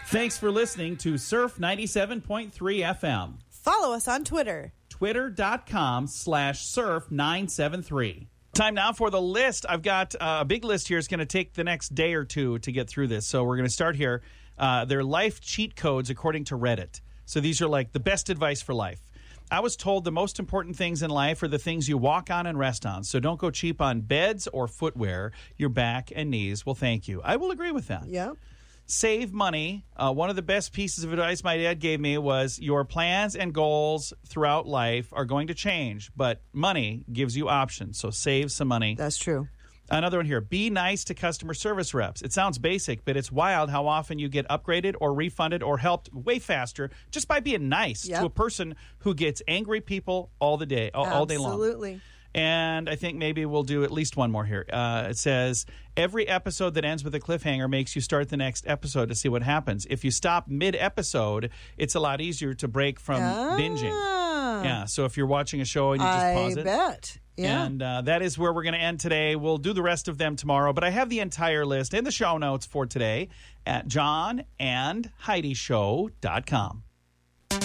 Thanks for listening to Surf 97.3 FM. Follow us on Twitter. Twitter.com/surf973. Time now for the list. I've got a big list here. It's going to take the next day or two to get through this. So we're going to start here. They're life cheat codes according to Reddit. So these are like the best advice for life. I was told the most important things in life are the things you walk on and rest on. So don't go cheap on beds or footwear. Your back and knees will thank you. I will agree with that. Yeah. Save money. One of the best pieces of advice my dad gave me was your plans and goals throughout life are going to change, but money gives you options. So save some money. That's true. Another one here. Be nice to customer service reps. It sounds basic, but it's wild how often you get upgraded or refunded or helped way faster just by being nice to a person who gets angry people all day long. Absolutely. And I think maybe we'll do at least one more here. It says, every episode that ends with a cliffhanger makes you start the next episode to see what happens. If you stop mid-episode, it's a lot easier to break from binging. Yeah, so if you're watching a show and you just pause it. I bet. Yeah. And that is where we're going to end today. We'll do the rest of them tomorrow. But I have the entire list in the show notes for today at johnandheidishow.com.